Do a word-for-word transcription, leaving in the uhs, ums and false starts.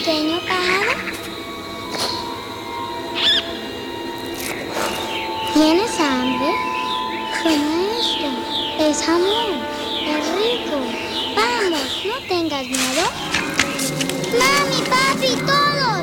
pequeño pájaro? ¿Tienes hambre? Toma esto. Es jamón. Es rico. Vamos, no tengas miedo. Mami, papi, todos.